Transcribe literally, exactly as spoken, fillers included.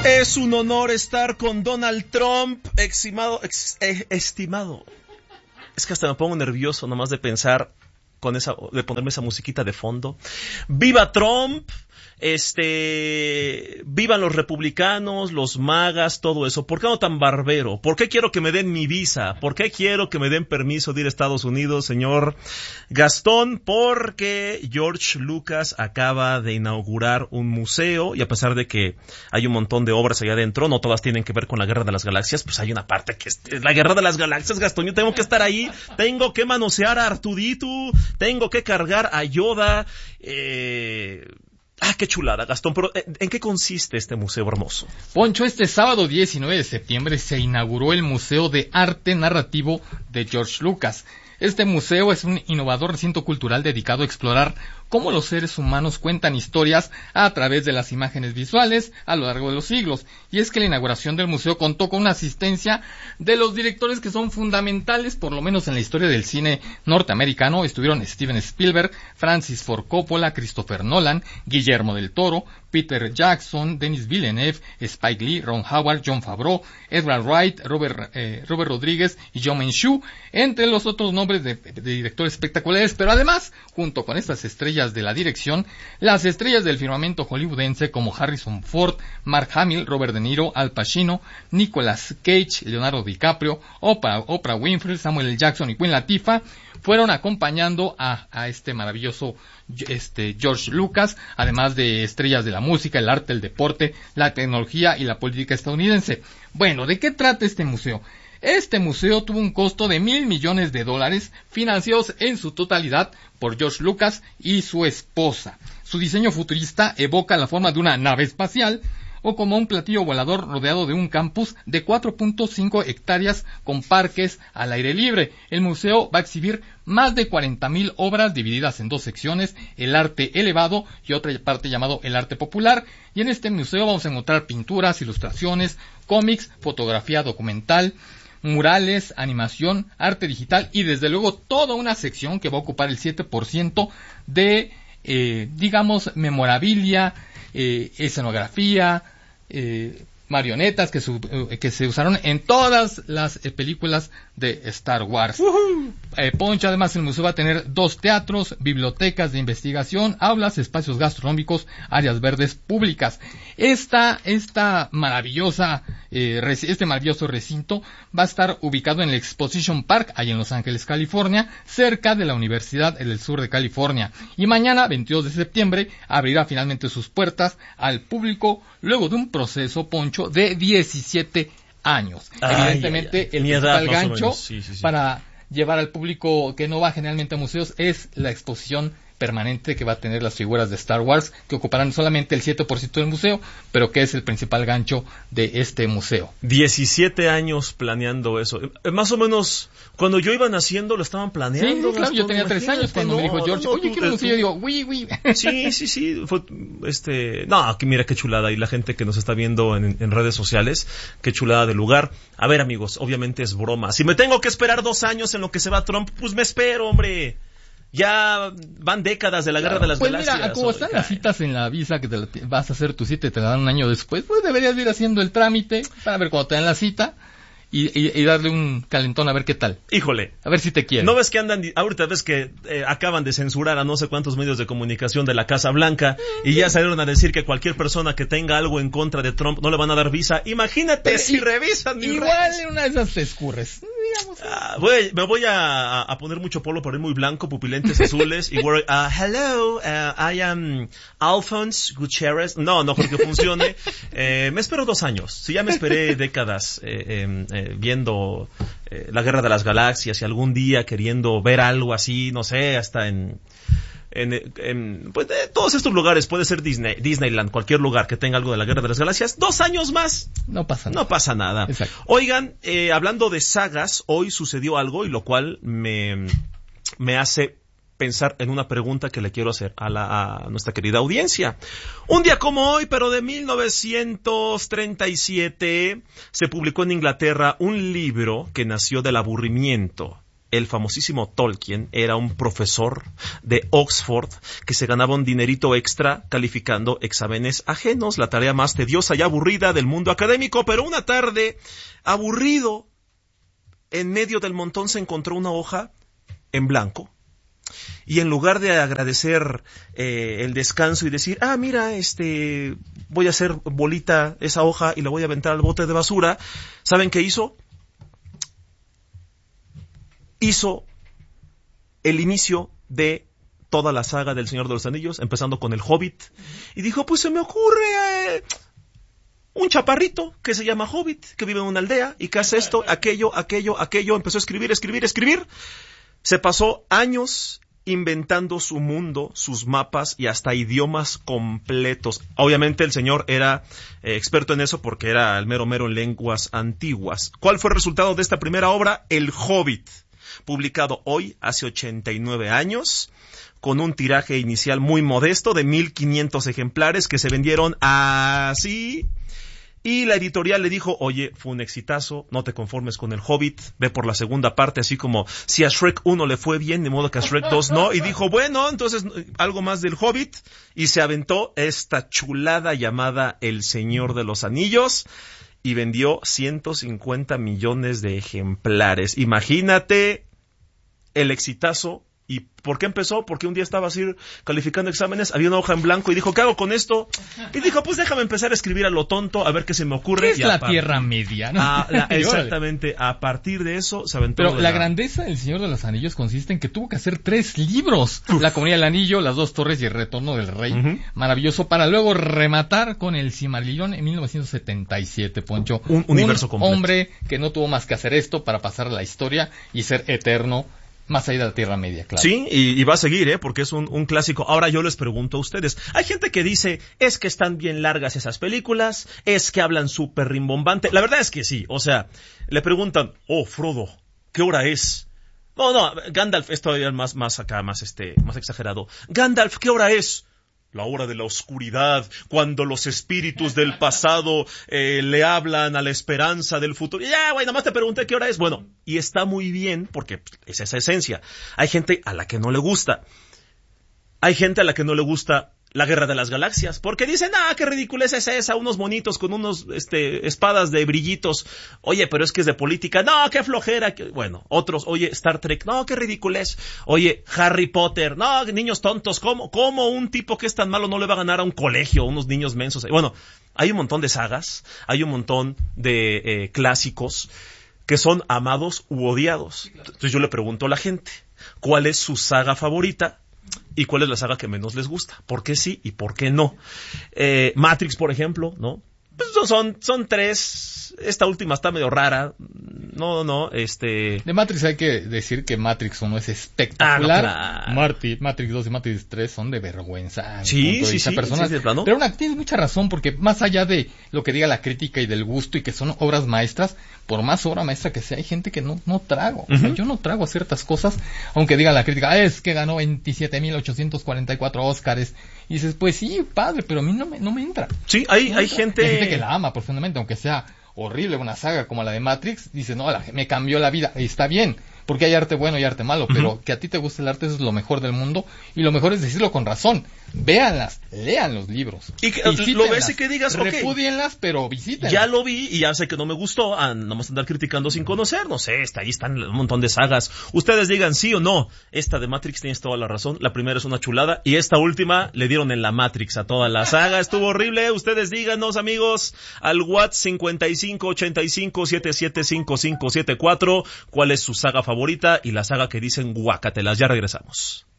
Es un honor estar con Donald Trump, estimado, ex, eh, estimado. Es que hasta me pongo nervioso nomás de pensar con esa, de ponerme esa musiquita de fondo. ¡Viva Trump! Este, vivan los republicanos, los magas, todo eso. ¿Por qué no tan barbero? ¿Por qué quiero que me den mi visa? ¿Por qué quiero que me den permiso de ir a Estados Unidos, señor Gastón? Porque George Lucas acaba de inaugurar un museo y a pesar de que hay un montón de obras allá adentro, no todas tienen que ver con la Guerra de las Galaxias, pues hay una parte que es la Guerra de las Galaxias, Gastón. Yo tengo que estar ahí, tengo que manosear a Arturito, tengo que cargar a Yoda, eh... Ah, qué chulada, Gastón, pero ¿en qué consiste este museo hermoso? Poncho, este sábado diecinueve de septiembre se inauguró el Museo de Arte Narrativo de George Lucas. Este museo es un innovador recinto cultural dedicado a explorar cómo los seres humanos cuentan historias a través de las imágenes visuales a lo largo de los siglos. Y es que la inauguración del museo contó con una asistencia de los directores que son fundamentales, por lo menos en la historia del cine norteamericano. Estuvieron Steven Spielberg, Francis Ford Coppola, Christopher Nolan, Guillermo del Toro, Peter Jackson, Denis Villeneuve, Spike Lee, Ron Howard, Jon Favreau, Edgar Wright, Robert, eh, Robert Rodríguez y Zhou Menshu, entre los otros nombres de, de directores espectaculares. Pero además, junto con estas estrellas de la dirección, las estrellas del firmamento hollywoodense como Harrison Ford, Mark Hamill, Robert De Niro, Al Pacino, Nicolas Cage, Leonardo DiCaprio, Oprah, Oprah Winfrey, Samuel L. Jackson y Queen Latifah fueron acompañando a, a este maravilloso este George Lucas, además de estrellas de la música, el arte, el deporte, la tecnología y la política estadounidense. Bueno, ¿de qué trata este museo? Este museo tuvo un costo de mil millones de dólares, financiados en su totalidad por George Lucas y su esposa. Su diseño futurista evoca la forma de una nave espacial o como un platillo volador rodeado de un campus de cuatro punto cinco hectáreas con parques al aire libre. El museo va a exhibir más de cuarenta mil obras divididas en dos secciones, el arte elevado y otra parte llamado el arte popular. Y en este museo vamos a encontrar pinturas, ilustraciones, cómics, fotografía documental, murales, animación, arte digital y desde luego toda una sección que va a ocupar el siete por ciento de, eh, digamos, memorabilia, eh, escenografía, eh, marionetas que, su, eh, que se usaron en todas las eh, películas de Star Wars. Uh-huh. Eh, Poncho, además el museo va a tener dos teatros, bibliotecas de investigación, aulas, espacios gastronómicos, áreas verdes públicas. Esta, esta maravillosa, eh, este maravilloso recinto va a estar ubicado en el Exposition Park, ahí en Los Ángeles, California, cerca de la Universidad del Sur de California. Y mañana, veintidós de septiembre, abrirá finalmente sus puertas al público luego de un proceso, Poncho, de diecisiete años. Ay, Evidentemente, ay, ay. el principal gancho sí, sí, sí. para llevar al público que no va generalmente a museos es la exposición permanente que va a tener las figuras de Star Wars, que ocuparán solamente el siete por ciento del museo, pero que es el principal gancho de este museo. diecisiete años planeando eso. Más o menos, cuando yo iba naciendo, lo estaban planeando. Sí, claro, yo tenía tres años cuando no, me dijo George, no, no, oye, quiero un museo, yo digo, uy, uy. Sí, sí, sí, fue, este, no, que mira qué chulada, y la gente que nos está viendo en, en redes sociales, qué chulada de lugar. A ver, amigos, obviamente es broma. Si me tengo que esperar dos años en lo que se va Trump, pues me espero, hombre. Ya van décadas de la Guerra claro, de las pues Galaxias. Pues mira, como están las citas en la visa que te la, vas a hacer tu cita y te la dan un año después, pues deberías ir haciendo el trámite para ver cuando te dan la cita y, y, y darle un calentón a ver qué tal. Híjole. A ver si te quieren. ¿No ves que andan, ahorita ves que eh, acaban de censurar a no sé cuántos medios de comunicación de la Casa Blanca y ya salieron a decir que cualquier persona que tenga algo en contra de Trump no le van a dar visa? Imagínate Pero, si y, revisan mis Igual redes. En una de esas te escurres. Uh, voy, me voy a, a poner mucho polo por ir muy blanco, pupilentes azules y voy, uh, hello, uh, I am Alphonse Gutierrez. No, no creo que funcione. Eh, me espero dos años. Si ya me esperé décadas eh, eh, eh, viendo eh, la Guerra de las Galaxias y algún día queriendo ver algo así, no sé, hasta en... En, en pues de todos estos lugares, puede ser Disney, Disneyland, cualquier lugar que tenga algo de la Guerra de las Galaxias, dos años más, no pasa nada. No pasa nada. Exacto. Oigan, eh, hablando de sagas, hoy sucedió algo y lo cual me, me hace pensar en una pregunta que le quiero hacer a, la, a nuestra querida audiencia. Un día como hoy, pero de mil novecientos treinta y siete, se publicó en Inglaterra un libro que nació del aburrimiento. el famosísimo Tolkien era un profesor de Oxford que se ganaba un dinerito extra calificando exámenes ajenos, la tarea más tediosa y aburrida del mundo académico, pero una tarde, aburrido, en medio del montón se encontró una hoja en blanco. Y en lugar de agradecer eh, el descanso y decir, ah, mira, este, voy a hacer bolita esa hoja y la voy a aventar al bote de basura, ¿saben qué hizo? Hizo el inicio de toda la saga del Señor de los Anillos, empezando con el Hobbit, y dijo, pues se me ocurre eh, un chaparrito que se llama Hobbit, que vive en una aldea y que hace esto, aquello, aquello, aquello, empezó a escribir, escribir, escribir, se pasó años inventando su mundo, sus mapas y hasta idiomas completos. Obviamente el señor era eh, experto en eso porque era el mero mero en lenguas antiguas. ¿Cuál fue el resultado de esta primera obra? El Hobbit, publicado hoy, hace ochenta y nueve años, con un tiraje inicial muy modesto de mil quinientos ejemplares que se vendieron así. Y la editorial le dijo, oye, fue un exitazo, no te conformes con el Hobbit, ve por la segunda parte, así como si a Shrek uno le fue bien, de modo que a Shrek dos no. Y dijo, bueno, entonces algo más del Hobbit. Y se aventó esta chulada llamada El Señor de los Anillos y vendió ciento cincuenta millones de ejemplares. Imagínate el exitazo. ¿Y por qué empezó? Porque un día estaba así calificando exámenes, había una hoja en blanco y dijo, ¿qué hago con esto? Y dijo, pues déjame empezar a escribir a lo tonto, a ver qué se me ocurre. ¿Qué es y la par- Tierra Media? ¿No? A, la, exactamente, a partir de eso se aventó. Pero de la, la grandeza del Señor de los Anillos consiste en que tuvo que hacer tres libros. Uf. La Comunidad del Anillo, Las Dos Torres y El Retorno del Rey. Uh-huh. Maravilloso, para luego rematar con El Silmarillion en mil novecientos setenta y siete, Poncho. Un universo un completo. Hombre que no tuvo más que hacer esto para pasar la historia y ser eterno. Más allá de la Tierra Media, claro. Sí, y, y va a seguir, ¿eh? Porque es un, un clásico. Ahora yo les pregunto a ustedes. Hay gente que dice, es que están bien largas esas películas, es que hablan súper rimbombante. La verdad es que sí. O sea, le preguntan, oh, Frodo, ¿qué hora es? No, no, Gandalf es todavía más, más acá, más este, más exagerado. Gandalf, ¿qué hora es? La hora de la oscuridad, cuando los espíritus del pasado eh, le hablan a la esperanza del futuro. Ya, güey, nada más te pregunté qué hora es. Bueno, y está muy bien porque es esa esencia. Hay gente a la que no le gusta. Hay gente a la que no le gusta la Guerra de las Galaxias, porque dicen, ah, qué ridiculez es esa, unos monitos con unos este espadas de brillitos. Oye, pero es que es de política. No, qué flojera. Que... Bueno, otros, oye, Star Trek, no, qué ridiculez. Oye, Harry Potter, no, niños tontos, ¿cómo, cómo un tipo que es tan malo no le va a ganar a un colegio, a unos niños mensos? Bueno, hay un montón de sagas, hay un montón de eh, clásicos que son amados u odiados. Entonces yo le pregunto a la gente, ¿cuál es su saga favorita? ¿Y cuál es la saga que menos les gusta? ¿Por qué sí y por qué no? Eh, Matrix, por ejemplo, ¿no? Pues son, son tres. Esta última está medio rara. No, no, este... De Matrix hay que decir que Matrix uno es espectacular. Ah, no, claro. Marty, Matrix dos y Matrix tres son de vergüenza. Sí, sí, sí, personas. sí, de plano. Pero una, tienes mucha razón, porque más allá de lo que diga la crítica y del gusto y que son obras maestras, por más obra maestra que sea, hay gente que no, no trago. Uh-huh. O sea, yo no trago ciertas cosas, aunque diga la crítica, ah, es que ganó veintisiete mil ochocientos cuarenta y cuatro Óscares. Y dices, pues sí, padre, pero a mí no me, no me entra. Sí, hay, no hay entra. gente... Hay gente que la ama profundamente, aunque sea horrible una saga como la de Matrix, dice, no, la, me cambió la vida. Y está bien, porque hay arte bueno y arte malo, uh-huh. Pero que a ti te guste el arte, eso es lo mejor del mundo, y lo mejor es decirlo con razón. Véanlas, lean los libros. Y que, lo ves y que digas, ok. Repúdienlas, pero visítenlas. Ya lo vi y ya sé que no me gustó, ah, no vamos a andar criticando sin conocer, no sé, está ahí están un montón de sagas. Ustedes digan sí o no, esta de Matrix tienes toda la razón, la primera es una chulada, y esta última le dieron en la Matrix a toda la saga, estuvo horrible. Ustedes díganos, amigos, al WhatsApp cincuenta y cinco ochenta y cinco setenta y siete cincuenta y cinco setenta y cuatro, cuál es su saga favorita y la saga que dicen guácatelas. Ya regresamos.